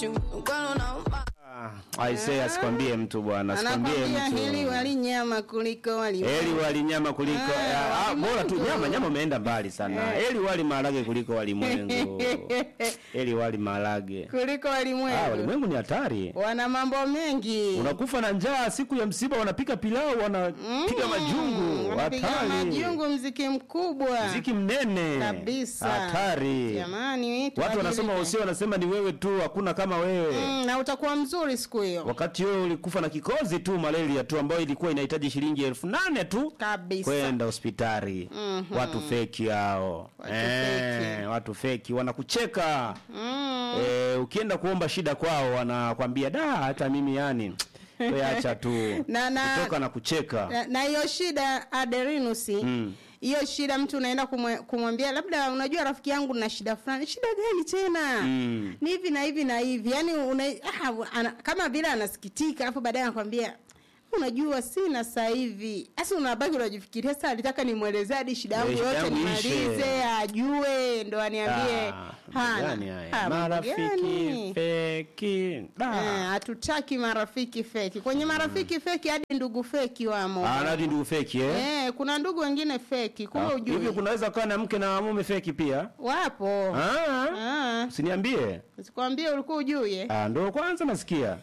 Aisee, asikwambie mtu bwana, asikwambie mtu. Heli wali nyama kuliko wali. Heli wali nyama kuliko. Bora tu nyama umeenda mbali sana. Heli wali maharage kuliko wali mwengu. Heli wali maharage kuliko wali mwengu. Wali mwengu ni hatari. Wana mambo mengi. Unakufa na njaa siku ya msiba, wanapika pilau, wanapiga majungu. Hatari. Majungu, mziki mkubwa. Mziki mnene. Kabisa. Hatari. Jamani, watu wanasema usio, wanasema ni wewe tu, hakuna kama wewe. Na utakuwa mzuri siku hiyo. Wakati wewe ulikufa na kikozi tu, malaria tu, ambayo ilikuwa inahitaji shilingi 8,000 tu kabisa kwenda hospitali. Watu feki hao. Watu feki wanakucheka. Ukienda kuomba shida kwao wanakwambia hata mimi yani wewe acha tu. Kutoka na kucheka. Na hiyo shida Aderinus. Hiyo shida mtu unaenda kumwambia labda unajua rafiki yangu na shida fulani. Shida gani tena? Ni hivi na hivi na hivi. Yaani kama vile anasikitika alafu baadaye anakuambia unajua sina sasa hivi. Sasa unabaki unajifikiria sasa alitaka nimuelezee hadi shida yangu yote nimalize ajue ndo aniambie marafiki feki. Hatutaki marafiki feki. Kwenye marafiki feki hadi ndugu feki wamo. Hadi ndugu feki kuna ndugu wengine feki. Kumbe ujue. Hivyo kunaweza kuwa na mke na mume feki pia? Wapo. Usiniambie. Sikwambie ulikuwa ujue. Ndio kwanza nasikia.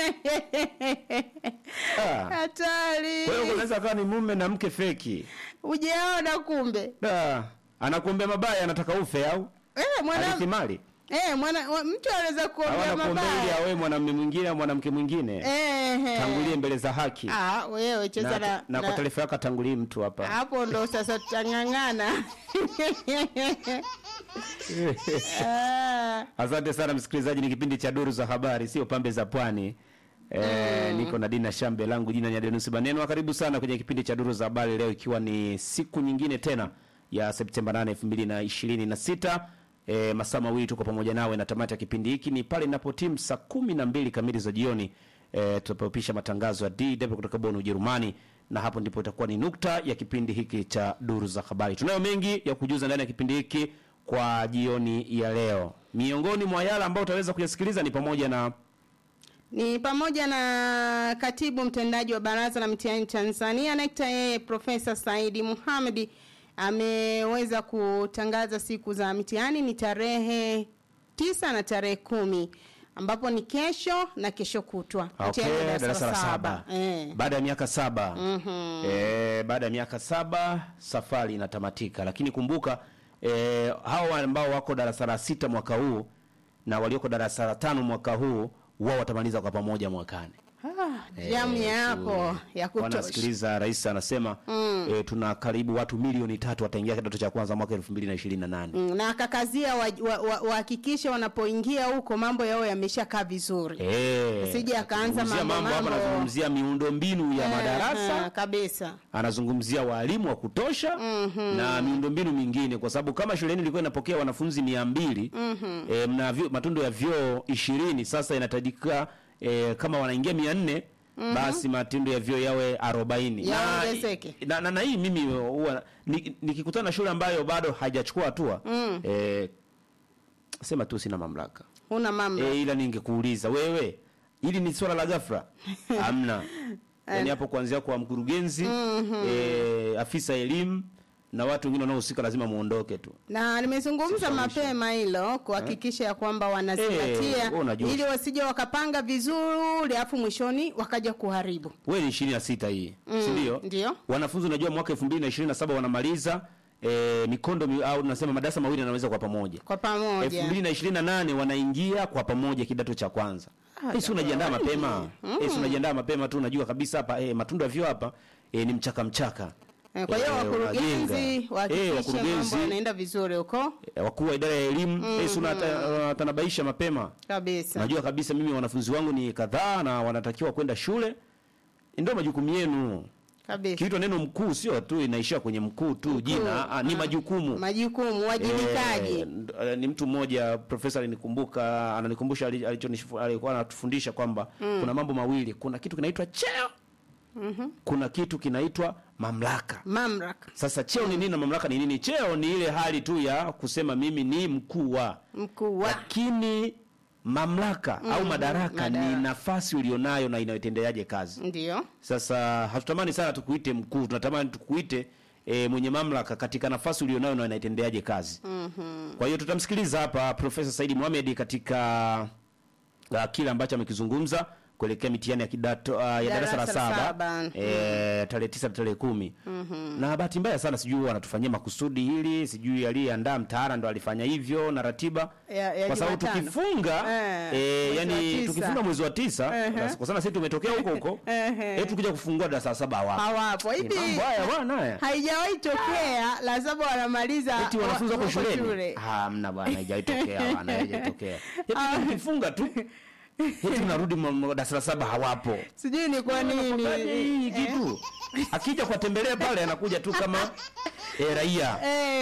Hatari. Wewe unaweza kuwa ni mume na mke feki. Ujeona kumbe. Anakuombea mabaya, anataka ufe au? Mali. Mtu anaweza kuombea mabaya. Ili awe mwanamume mwingine au mwanamke mwingine. Tangulie mbele za haki. Wewe cheza na kwa taarifa yako tangulie mtu hapa. Hapo ndo sasa tutangangana. Asante sana msikilizaji, ni kipindi cha Duru za Habari, sio Pambe za Pwani. Niko na Dina Shambe, langu jina ni Adenus Baneno. Karibu sana kwenye kipindi cha Duru za Habari leo, ikiwa ni siku nyingine tena ya Septemba 8, 2026. Masaa mawili tuko pamoja nawe, na tamati ya kipindi hiki ni pale inapotimu saa 12 kamili za jioni. Tutapopisha matangazo ya DW kutoka Bonn, Ujerumani, na hapo ndipo itakuwa ni nukta ya kipindi hiki cha Duru za Habari. Tunayo mengi ya kujuza ndani ya kipindi hiki kwa jioni ya leo. Miongoni mwa yale ambao utaweza kuyasikiliza ni pamoja na katibu mtendaji wa Baraza la Mitihani Tanzania NECTA, yeye Profesa Saidi Mohamed ameweza kutangaza siku za mitihani ni tarehe 9 na tarehe 10, ambapo ni kesho na kesho kutwa. Darasa la 7. Baada ya miaka 7. Baada ya miaka 7 safari inatamatika. Lakini kumbuka hao ambao wako darasa la 6 mwaka huu na walioko darasa la 5 mwaka huu, wao watamaliza kwa pamoja mwakani. Jamu yako ya kutosha. Wanasikiliza rais anasema tuna karibu watu milioni 3 wataingia kidato cha kwanza mwaka 2028. Na akakazia wahakikishe wanapoingia huko mambo yao yameshakaa vizuri. Usije akaanza mambo hapa. Anazungumzia miundombinu ya madarasa kabisa. Anazungumzia walimu wa kutosha na miundombinu mingine, kwa sababu kama shuleni ilikuwa inapokea wanafunzi 200, mna matundu ya vyoo 20, sasa inatajika kama wanaingia 400, basi matindo ya vyoo yawe 40. Na hii mimi huwa nikikutana na shule ambayo bado haijachukua hatua, sema tu sina mamlaka. Una mamlaka. Ila ningekuuliza wewe, ili ni swala la ghafla? Hamna. Yaani hapo kuanzia kwa mkurugenzi, afisa elimu na watu wengine wanaohusika lazima muondoke tu. Na nimezungumza mapema hilo kuhakikisha ya kwamba wanazingatia ili wasije wakapanga vizuri afu mwishoni wakaja kuharibu. Wewe ni 26 hii, si ndio? Ndio. Wanafunzi unajua mwaka 2027 wanamaliza mikondo au tunasema madarasa mawili yanaweza kwa pamoja. 2028 wanaingia kwa pamoja kidato cha kwanza. Sisi unajiandaa mapema. Unajiandaa mapema tu, unajua kabisa hapa matunda vyo hapa ni mchaka. Kwa hiyo wakurugenzi wakikisha mambo yanaenda vizuri huko. Wakuu wa idara ya elimu tanabaisha mapema kabisa. Najua kabisa mimi wanafunzi wangu ni kadhaa na wanatakiwa kwenda shule. Ndio majukumu yenu. Kabisa. Kiitwa neno mkuu sio tu inaishia kwenye mkuu tu jina, ni majukumu. Majukumu, wajibikaji. Ni mtu mmoja profesa ananikumbusha alikuwa anatufundisha kwamba kuna mambo mawili, kuna kitu kinaitwa cheo. Kuna kitu kinaitwa mamlaka. Sasa cheo ni nini na mamlaka ni nini? Cheo ni ile hali tu ya kusema mimi ni mkuu wa. Lakini mamlaka au madaraka ni nafasi ulionayo na inayotendeaje kazi. Ndio. Sasa hatutamani sana tukuite mkuu, tunatamani tukuite mwenye mamlaka katika nafasi ulionayo na inaitendeaje kazi. Kwa hiyo tutamsikiliza hapa Profesa Said Mohamed katika kile ambacho amekizungumza kuelekea mitihani ya kidato ya darasa la 7 tarehe 9 tarehe 10. Na bahati mbaya sana sijui wanatufanyia makusudi hili, sijui aliyeandaa mtaala ndo alifanya hivyo na ratiba. Kwa sababu tukifunga yani tukifunga mwezi wa 9 kwa sana sisi tumetokea huko tukija kufungua darasa la 7 hawapo. Hivi mbaya bwana. Haijawahi tokea la 7 wanamaliza eti wanafunzi wako shuleni. Hamna bwana, haijawahi tokea bwana, haijawahi tokea. Eti tukifunga tu eti tunarudi darasa la 7 hawapo. Sijui ni kwa nini hii kitu. Akija kuwatembelea pale anakuja tu kama raia.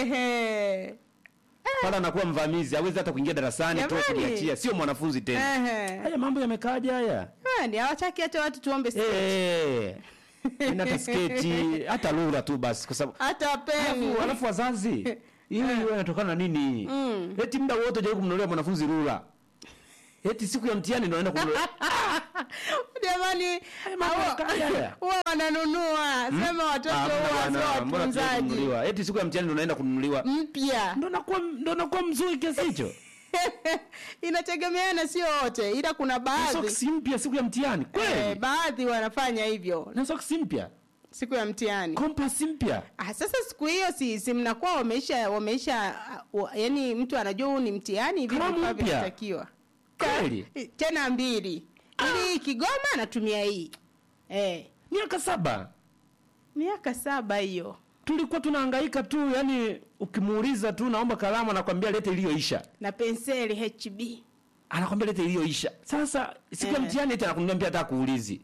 Pala anakuwa mvamizi, hawezi hata kuingia darasani tu kujiachia, sio mwanafunzi tena. Haya mambo yamekaaje haya? Ni hawataki hata watu tuombe sketi. Ina tasketi, hata lura tu basi kwa sababu hata peni. Alafu wazazi, hii inatokana na nini? Eti muda wote je kumnunulia mwanafunzi lura. Eti siku ya mtihani ndio anaenda kununua. Jamani, wao wananunua. Sema watoto wao watunzaji. Eti siku ya mtihani ndio anaenda kununuliwa mpya. Ndio nakuwa mzuri kiasi hicho. Inategemeana, sio wote, ila kuna baadhi. Socks mpya siku ya mtihani. Kweli? Baadhi wanafanya hivyo. Na socks mpya siku ya mtihani. Compass mpya. Sasa siku hiyo si mnakuwa wameisha yani mtu anajua huu ni mtihani hivi vinavyotakiwa. Kweli? Tena 2. Ili Kigoma anatumia hii. Miaka 7. Miaka 7 hiyo. Tulikuwa tunahangaika tu, yani ukimuuliza tu naomba kalamu anakuambia lete iliyoisha. Na penseli HB. Anakuambia lete iliyoisha. Sasa siku ya mtihani eti anakuambia hata kuulizi.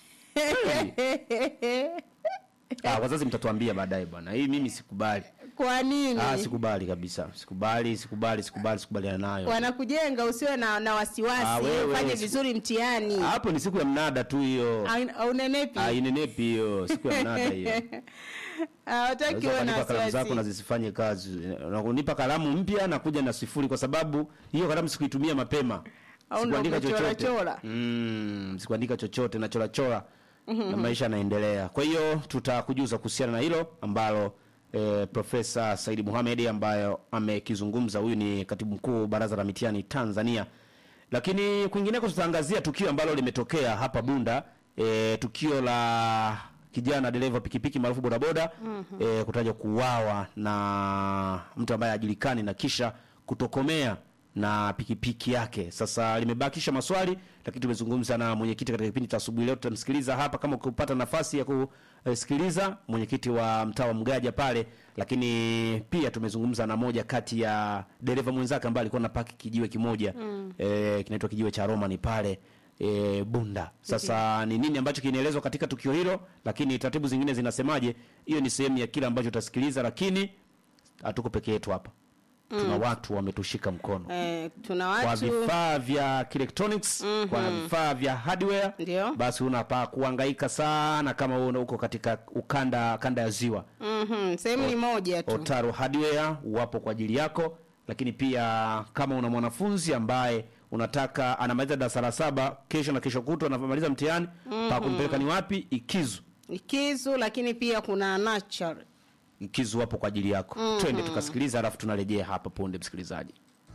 Wazazi mtatuambia baadaye bwana. Hii mimi sikubali. Kwa nini? Sikubali kabisa. Sikubali nayo. Wanakujenga usiwe na wasiwasi, ufanye vizuri mtihani. Hapo ni siku ya mnada tu hiyo. Unenepi. Inenepi hiyo, siku ya mnada hiyo. Hawataki wewe na kalamu zako na zisifanye kazi. Unakunipa kalamu mpya na kuja na 0 kwa sababu hiyo kalamu sikuitumia mapema. Sikuandika chochote. Sikuandika chochote na chora. Na maisha yanaendelea. Kwa hiyo tutakujuza kuhusiana na hilo ambalo Profesa Said Mohamed ambayo amekizungumza. Huyu ni katibu mkuu Baraza la Mitihani Tanzania. Lakini kwingineko tutaangazia tukio ambalo limetokea hapa Bunda, tukio la kijana dereva pikipiki maarufu bodaboda kutajwa kuuawa na mtu ambaye hajulikani na kisha kutokomea na pikipiki yake. Sasa limebakisha maswali, lakini tumezungumza na mwenyekiti katika kipindi cha asubuhi leo. Tutamsikiliza hapa kama ukipata nafasi ya kusikiliza mwenyekiti wa mtaa wa Mgaja pale, lakini pia tumezungumza na moja kati ya dereva mwenzake ambaye alikuwa anapaki kijiwe kimoja kinaitwa kijiwe cha Romani pale Bunda. Sasa ni nini ambacho kinaelezwa katika tukio hilo, lakini taratibu zingine zinasemaje? Hiyo ni sehemu ya kile ambacho utasikiliza, lakini hatuko peke yetu hapa. Tuna watu wametushika mkono. Tuna watu kwa vifaa vya electronics, kwa vifaa vya hardware. Ndiyo. Basi unapaa kuhangaika sana kama wewe uko katika kanda ya Ziwa. Sehemu ni moja tu. Otaru Hardware wapo kwa ajili yako, lakini pia kama una mwanafunzi ambaye unataka anamaliza darasa la 7 kesho na kesho kutwa anamaliza mtihani, pa kumpeleka ni wapi? Ikizu, lakini pia kuna Natural. Ikizu wapo kwa ajili yako. Twende tukasikiliza alafu tunarejea hapa punde msikilizaji.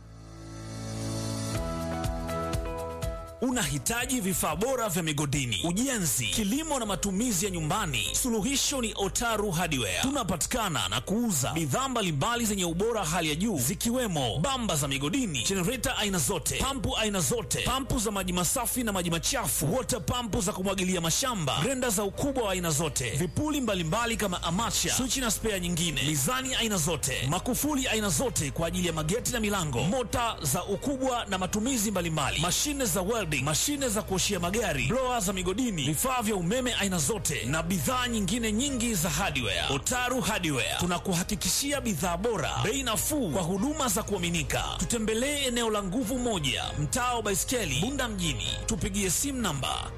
Unahitaji vifaa bora vya migodini, ujenzi, kilimo na matumizi ya nyumbani? Suluhisho ni Otaru Hardware. Tunapatikana na kuuza bidhaa mbalimbali zenye ubora hali ya juu, zikiwemo bamba za migodini, generator aina zote, pampu aina zote, pampu za maji masafi na maji machafu, water pampu za kumwagilia mashamba, grenda za ukubwa wa aina zote, vipuli mbalimbali kama amacha, switch na spare nyingine, mizani aina zote, makufuli aina zote kwa ajili ya mageti na milango, mota za ukubwa na matumizi mbalimbali, mashine za welding, welding, mashine za kuoshia magari, blower za migodini, vifaa vya umeme aina zote na bidhaa nyingine nyingi za hardware. Otaru Hardware tunakuhakikishia bidhaa bora, bei nafuu kwa huduma za kuaminika. Tutembelee eneo la Nguvu Moja, mtaa wa Baiskeli, Bunda mjini. Tupigie simu namba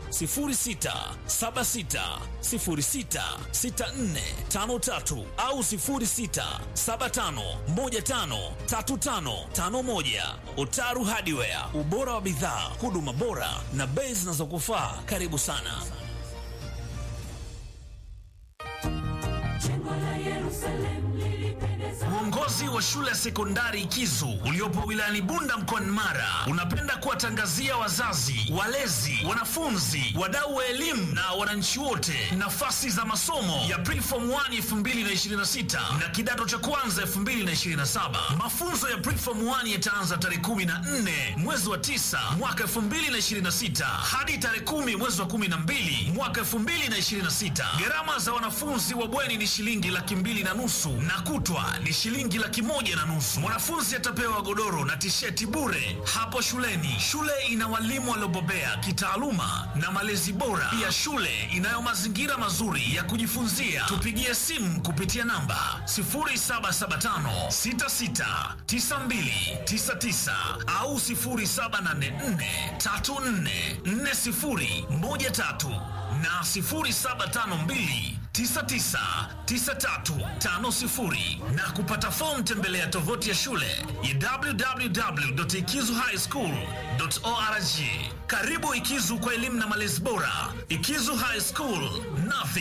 0676066453 au 0675153551. Otaru Hardware, ubora wa bidhaa, huduma bora na bei zinazokufaa. Karibu sana. Uongozi wa shule ya sekondari Ikizu uliopo wilayani Bunda mkoani Mara unapenda kuwatangazia wazazi, walezi, wanafunzi, wadau wa elimu na wananchi wote nafasi za masomo ya Preform 1 2026 na kidato cha kwanza 2027. Mafunzo ya Preform 1 yataanza tarehe 14 mwezi wa 9 mwaka 2026 hadi tarehe 10 mwezi wa 12 mwaka 2026. Gharama za wanafunzi wa bweni ni shilingi 2,500 na kutwa ni shilingi 1,150. Mwanafunzi atapewa godoro na tisheti bure hapo shuleni. Shule ina walimu waliobobea kitaaluma na malezi bora. Pia shule inayo mazingira mazuri ya kujifunzia. Tupigie simu kupitia namba 0775669299 au 0784344013 na 0752999350 na kupata fomu tembelea tovuti ya shule ya www.ikizuhighschool.org. Karibu Ikizu kwa elimu na malezi bora. Ikizu High School, nothing